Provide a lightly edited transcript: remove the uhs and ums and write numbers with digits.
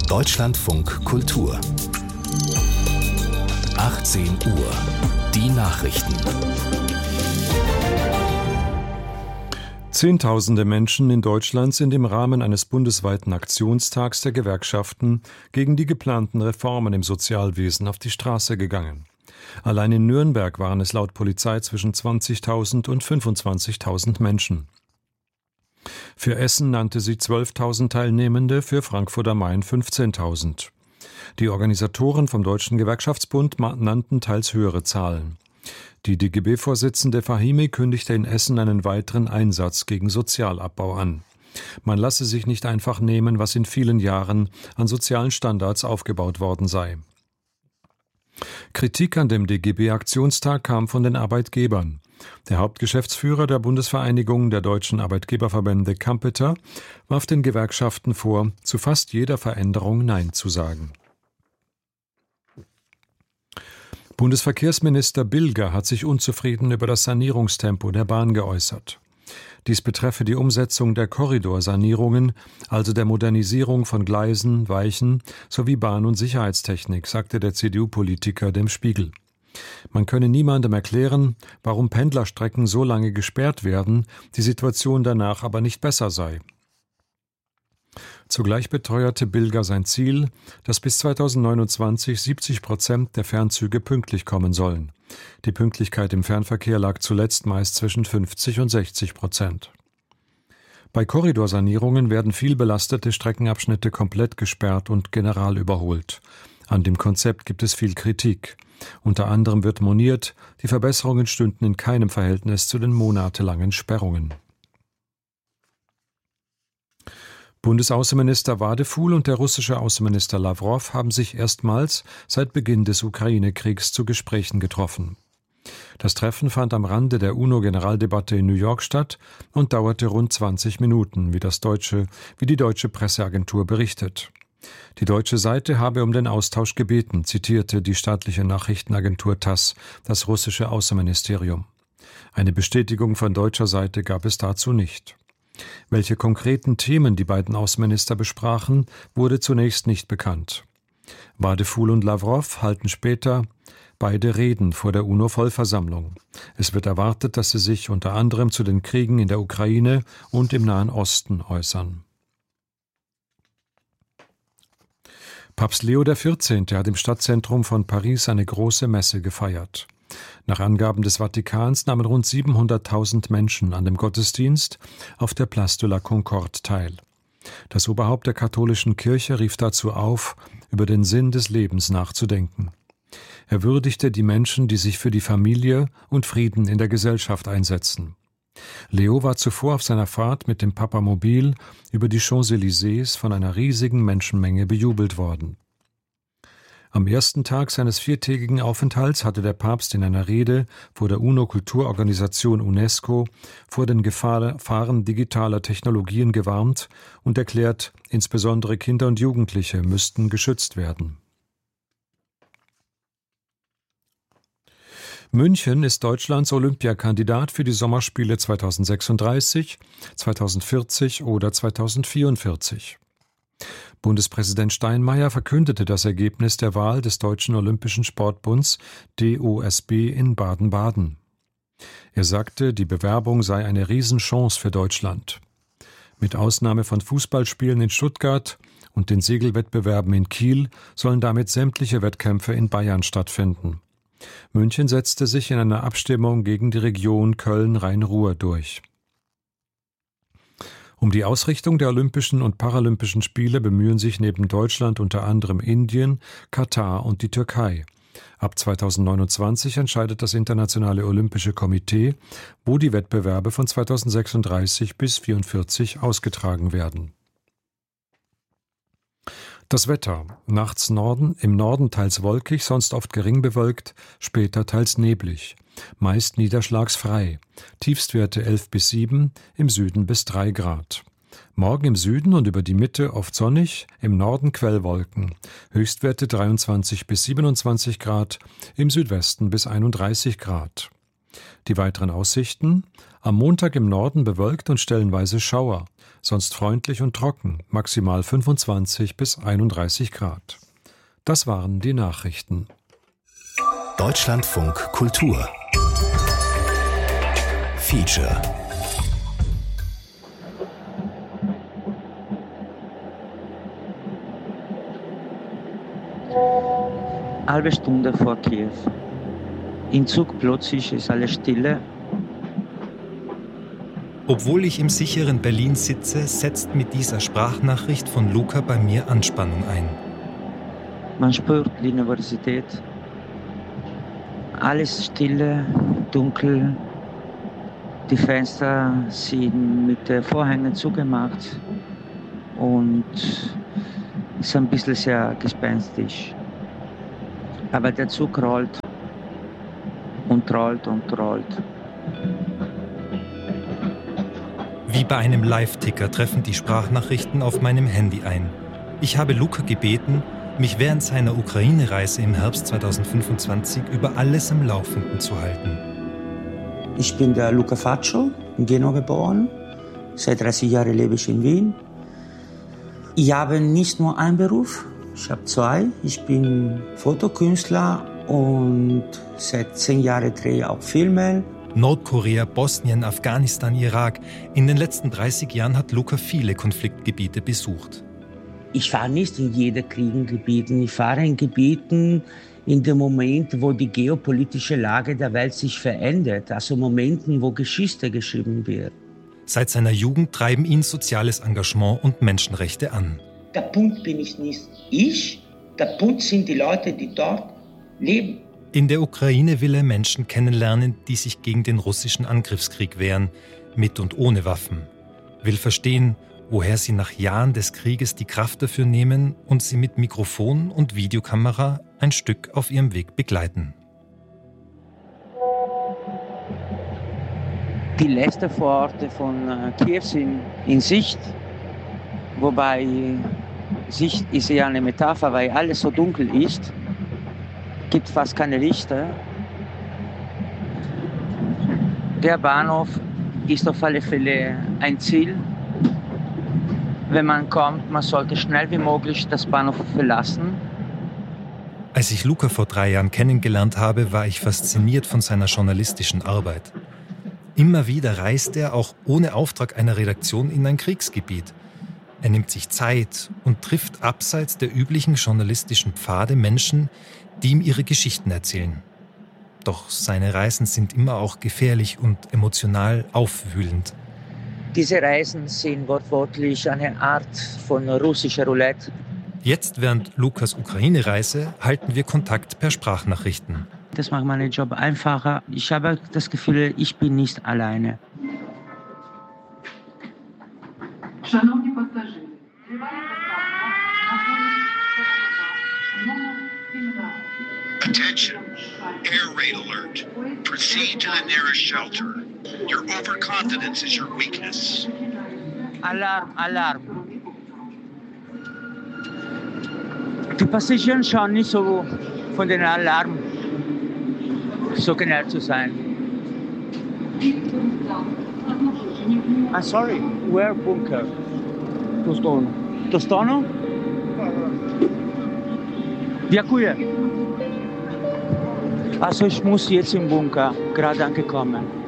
Deutschlandfunk Kultur 18 Uhr. Die Nachrichten. Zehntausende Menschen in Deutschland sind im Rahmen eines bundesweiten Aktionstags der Gewerkschaften gegen die geplanten Reformen im Sozialwesen auf die Straße gegangen. Allein in Nürnberg waren es laut Polizei zwischen 20.000 und 25.000 Menschen. Für Essen nannte sie 12.000 Teilnehmende, für Frankfurt am Main 15.000. Die Organisatoren vom Deutschen Gewerkschaftsbund nannten teils höhere Zahlen. Die DGB-Vorsitzende Fahimi kündigte in Essen einen weiteren Einsatz gegen Sozialabbau an. Man lasse sich nicht einfach nehmen, was in vielen Jahren an sozialen Standards aufgebaut worden sei. Kritik an dem DGB-Aktionstag kam von den Arbeitgebern. Der Hauptgeschäftsführer der Bundesvereinigung der deutschen Arbeitgeberverbände Kampeter warf den Gewerkschaften vor, zu fast jeder Veränderung Nein zu sagen. Bundesverkehrsminister Bilger hat sich unzufrieden über das Sanierungstempo der Bahn geäußert. Dies betreffe die Umsetzung der Korridorsanierungen, also der Modernisierung von Gleisen, Weichen sowie Bahn- und Sicherheitstechnik, sagte der CDU-Politiker dem Spiegel. Man könne niemandem erklären, warum Pendlerstrecken so lange gesperrt werden, die Situation danach aber nicht besser sei. Zugleich beteuerte Bilger sein Ziel, dass bis 2029 70% der Fernzüge pünktlich kommen sollen. Die Pünktlichkeit im Fernverkehr lag zuletzt meist zwischen 50 und 60%. Bei Korridorsanierungen werden viel belastete Streckenabschnitte komplett gesperrt und general überholt. An dem Konzept gibt es viel Kritik. Unter anderem wird moniert, die Verbesserungen stünden in keinem Verhältnis zu den monatelangen Sperrungen. Bundesaußenminister Wadefuhl und der russische Außenminister Lawrow haben sich erstmals seit Beginn des Ukraine-Kriegs zu Gesprächen getroffen. Das Treffen fand am Rande der UNO-Generaldebatte in New York statt und dauerte rund 20 Minuten, wie die deutsche Presseagentur berichtet. Die deutsche Seite habe um den Austausch gebeten, zitierte die staatliche Nachrichtenagentur TASS, das russische Außenministerium. Eine Bestätigung von deutscher Seite gab es dazu nicht. Welche konkreten Themen die beiden Außenminister besprachen, wurde zunächst nicht bekannt. Wadefuhl und Lawrow halten später beide Reden vor der UNO-Vollversammlung. Es wird erwartet, dass sie sich unter anderem zu den Kriegen in der Ukraine und im Nahen Osten äußern. Papst Leo XIV. Hat im Stadtzentrum von Paris eine große Messe gefeiert. Nach Angaben des Vatikans nahmen rund 700.000 Menschen an dem Gottesdienst auf der Place de la Concorde teil. Das Oberhaupt der katholischen Kirche rief dazu auf, über den Sinn des Lebens nachzudenken. Er würdigte die Menschen, die sich für die Familie und Frieden in der Gesellschaft einsetzen. Leo war zuvor auf seiner Fahrt mit dem Papamobil über die Champs-Élysées von einer riesigen Menschenmenge bejubelt worden. Am ersten Tag seines 4-tägigen Aufenthalts hatte der Papst in einer Rede vor der UNO-Kulturorganisation UNESCO vor den Gefahren digitaler Technologien gewarnt und erklärt, insbesondere Kinder und Jugendliche müssten geschützt werden. München ist Deutschlands Olympiakandidat für die Sommerspiele 2036, 2040 oder 2044. Bundespräsident Steinmeier verkündete das Ergebnis der Wahl des Deutschen Olympischen Sportbunds DOSB in Baden-Baden. Er sagte, die Bewerbung sei eine Riesenchance für Deutschland. Mit Ausnahme von Fußballspielen in Stuttgart und den Segelwettbewerben in Kiel sollen damit sämtliche Wettkämpfe in Bayern stattfinden. München setzte sich in einer Abstimmung gegen die Region Köln-Rhein-Ruhr durch. Um die Ausrichtung der Olympischen und Paralympischen Spiele bemühen sich neben Deutschland unter anderem Indien, Katar und die Türkei. Ab 2029 entscheidet das Internationale Olympische Komitee, wo die Wettbewerbe von 2036 bis 2044 ausgetragen werden. Das Wetter. Nachts im Norden teils wolkig, sonst oft gering bewölkt, später teils neblig. Meist niederschlagsfrei. Tiefstwerte 11 bis 7, im Süden bis 3 Grad. Morgen im Süden und über die Mitte oft sonnig, im Norden Quellwolken. Höchstwerte 23 bis 27 Grad, im Südwesten bis 31 Grad. Die weiteren Aussichten: am Montag im Norden bewölkt und stellenweise Schauer. sonst freundlich und trocken, maximal 25 bis 31 Grad. Das waren die Nachrichten. Deutschlandfunk Kultur Feature. Halbe Stunde vor Kiew. Im Zug plötzlich ist alles stille. Obwohl ich im sicheren Berlin sitze, setzt mit dieser Sprachnachricht von Luca bei mir Anspannung ein. Man spürt die Universität. Alles stille, dunkel. Die Fenster sind mit Vorhängen zugemacht. Und es ist ein bisschen sehr gespenstisch. Aber der Zug rollt und rollt und rollt. Wie bei einem Live-Ticker treffen die Sprachnachrichten auf meinem Handy ein. Ich habe Luca gebeten, mich während seiner Ukraine-Reise im Herbst 2025 über alles am Laufenden zu halten. Ich bin der Luca Faccio, in Genua geboren. Seit 30 Jahren lebe ich in Wien. Ich habe nicht nur einen Beruf, ich habe zwei. Ich bin Fotokünstler und seit 10 Jahren drehe ich auch Filme. Nordkorea, Bosnien, Afghanistan, Irak. In den letzten 30 Jahren hat Luca viele Konfliktgebiete besucht. Ich fahre nicht in jede Kriegsgebieten. Ich fahre in Gebieten in dem Moment, wo die geopolitische Lage der Welt sich verändert. Also Momenten, wo Geschichte geschrieben wird. Seit seiner Jugend treiben ihn soziales Engagement und Menschenrechte an. Der Punkt bin ich nicht ich. Der Punkt sind die Leute, die dort leben. In der Ukraine will er Menschen kennenlernen, die sich gegen den russischen Angriffskrieg wehren, mit und ohne Waffen. Will verstehen, woher sie nach Jahren des Krieges die Kraft dafür nehmen und sie mit Mikrofon und Videokamera ein Stück auf ihrem Weg begleiten. Die letzten Vororte von Kiew sind in Sicht, wobei Sicht ist ja eine Metapher, weil alles so dunkel ist. Gibt fast keine Lichter. Der Bahnhof ist auf alle Fälle ein Ziel. Wenn man kommt, man sollte schnell wie möglich das Bahnhof verlassen. Als ich Luca vor 3 Jahren kennengelernt habe, war ich fasziniert von seiner journalistischen Arbeit. Immer wieder reist er, auch ohne Auftrag einer Redaktion, in ein Kriegsgebiet. Er nimmt sich Zeit und trifft abseits der üblichen journalistischen Pfade Menschen, die ihm ihre Geschichten erzählen. Doch seine Reisen sind immer auch gefährlich und emotional aufwühlend. Diese Reisen sind wortwörtlich eine Art von russischer Roulette. Jetzt während Lukas Ukraine-Reise halten wir Kontakt per Sprachnachrichten. Das macht meinen Job einfacher. Ich habe das Gefühl, ich bin nicht alleine. Attention, air raid alert. Proceed to the nearest shelter. Your overconfidence is your weakness. Alarm, Alarm. Die Passagiere schauen nicht so von den Alarm so genervt zu sein. I'm sorry, where bunker? Tostono? Dziękuję. Also ich muss jetzt im Bunker, gerade angekommen.